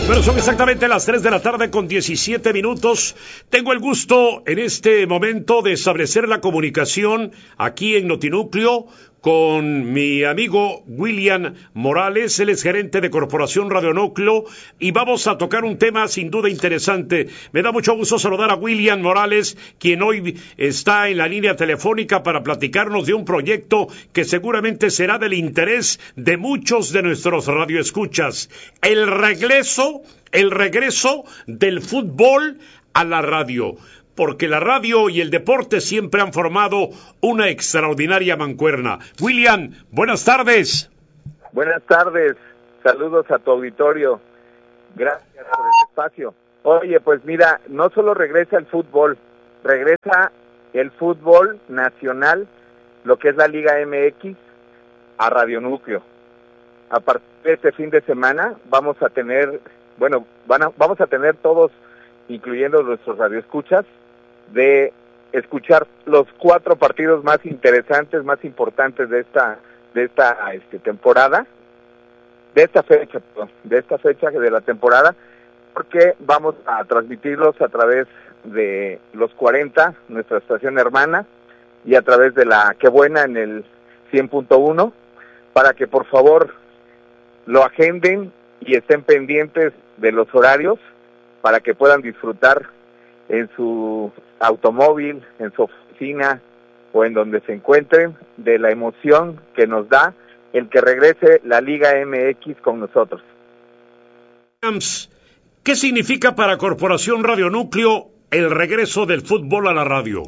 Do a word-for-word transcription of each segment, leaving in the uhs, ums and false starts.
Bueno, son exactamente las tres de la tarde con diecisiete minutos. Tengo el gusto en este momento de establecer la comunicación aquí en Notinúcleo con mi amigo William Morales. Él es gerente de Corporación Radionúcleo y vamos a tocar un tema sin duda interesante. Me da mucho gusto saludar a William Morales, quien hoy está en la línea telefónica para platicarnos de un proyecto que seguramente será del interés de muchos de nuestros radioescuchas. El regreso, el regreso del fútbol a la radio. Porque la radio y el deporte siempre han formado una extraordinaria mancuerna. William, buenas tardes. Buenas tardes, saludos a tu auditorio. Gracias por el espacio. Oye, pues mira, no solo regresa el fútbol, regresa el fútbol nacional, lo que es la Liga M X, a Radionúcleo. A partir de este fin de semana vamos a tener, bueno, van a, vamos a tener todos, incluyendo nuestros radioescuchas, de escuchar los cuatro partidos más interesantes, más importantes de esta de esta este, temporada, de esta fecha, de esta fecha de la temporada, porque vamos a transmitirlos a través de los cuarenta, nuestra estación hermana, y a través de la Qué Buena en el cien punto uno, para que por favor lo agenden y estén pendientes de los horarios para que puedan disfrutar en su automóvil, en su oficina o en donde se encuentren, de la emoción que nos da el que regrese la Liga M X con nosotros. ¿Qué significa para Corporación Radionúcleo el regreso del fútbol a la radio?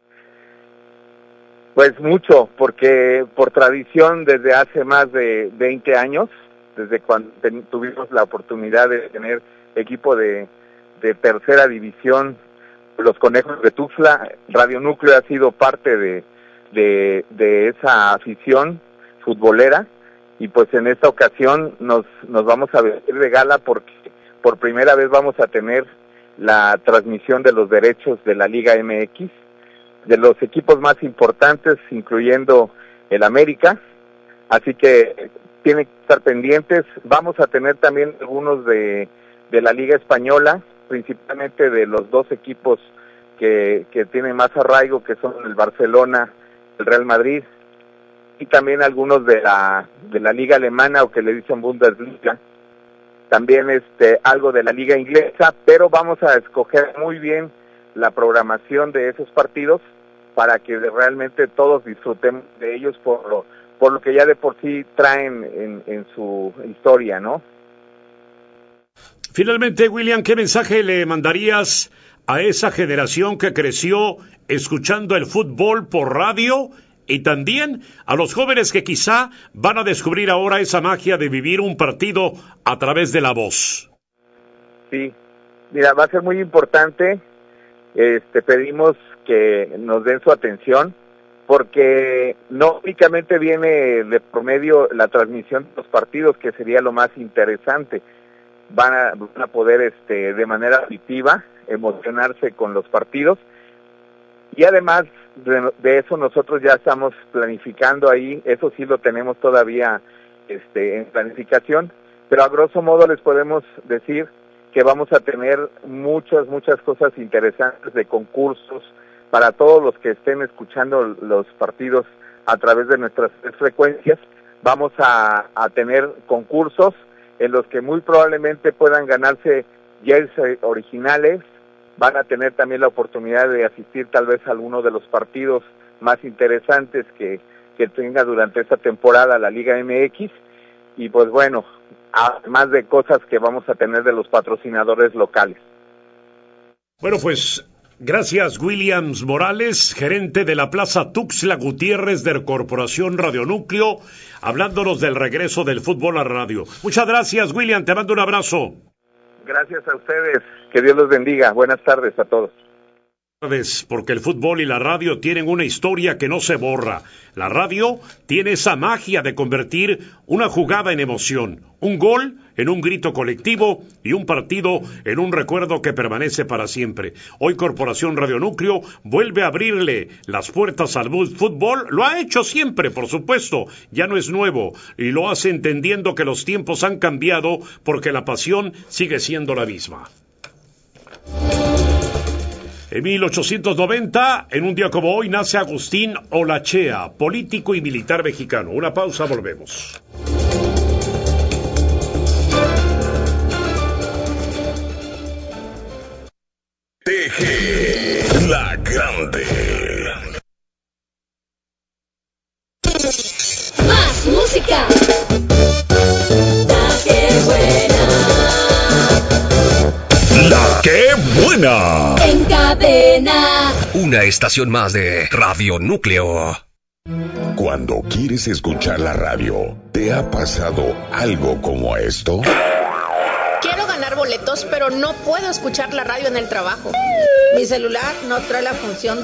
Pues mucho, porque por tradición desde hace más de veinte años, desde cuando ten, tuvimos la oportunidad de tener equipo de de tercera división, los Conejos de Tuxtla, Radionúcleo ha sido parte de, de, de esa afición futbolera, y pues en esta ocasión nos, nos vamos a vestir de gala porque por primera vez vamos a tener la transmisión de los derechos de la Liga M X, de los equipos más importantes, incluyendo el América, así que tienen que estar pendientes. Vamos a tener también algunos de, de la Liga Española, principalmente de los dos equipos que, que tienen más arraigo, que son el Barcelona, el Real Madrid, y también algunos de la de la Liga Alemana, o que le dicen Bundesliga, también este algo de la Liga Inglesa, pero vamos a escoger muy bien la programación de esos partidos para que realmente todos disfrutemos de ellos por lo, por lo que ya de por sí traen en, en su historia, ¿no? Finalmente, William, ¿qué mensaje le mandarías a esa generación que creció escuchando el fútbol por radio, y también a los jóvenes que quizá van a descubrir ahora esa magia de vivir un partido a través de la voz? Sí, mira, va a ser muy importante. Este, pedimos que nos den su atención, porque no únicamente viene de promedio la transmisión de los partidos, que sería lo más interesante. Van a, van a poder este, de manera auditiva emocionarse con los partidos, y además de, de eso nosotros ya estamos planificando ahí, eso sí lo tenemos todavía este, en planificación, pero a grosso modo les podemos decir que vamos a tener muchas, muchas cosas interesantes de concursos para todos los que estén escuchando los partidos a través de nuestras frecuencias. Vamos a, a tener concursos en los que muy probablemente puedan ganarse jerseys originales. Van a tener también la oportunidad de asistir tal vez a alguno de los partidos más interesantes que, que tenga durante esta temporada la Liga M X, y pues bueno, además de cosas que vamos a tener de los patrocinadores locales. Bueno, pues gracias, William Morales, gerente de la Plaza Tuxtla Gutiérrez de Corporación Radionúcleo, hablándonos del regreso del fútbol a la radio. Muchas gracias, William, te mando un abrazo. Gracias a ustedes, que Dios los bendiga. Buenas tardes a todos. Porque el fútbol y la radio tienen una historia que no se borra. La radio tiene esa magia de convertir una jugada en emoción, un gol en un grito colectivo y un partido en un recuerdo que permanece para siempre. Hoy Corporación Radio Núcleo vuelve a abrirle las puertas al fútbol. Lo ha hecho siempre, por supuesto, ya no es nuevo, y lo hace entendiendo que los tiempos han cambiado porque la pasión sigue siendo la misma. En mil ochocientos noventa, en un día como hoy, nace Agustín Olachea, político y militar mexicano. Una pausa, volvemos. T G La Grande. Más música. La que buena. La que buena. En cadena. Una estación más de Radio Núcleo. Cuando quieres escuchar la radio, ¿te ha pasado algo como esto? Quiero ganar boletos, pero no puedo escuchar la radio en el trabajo. Mi celular no trae la función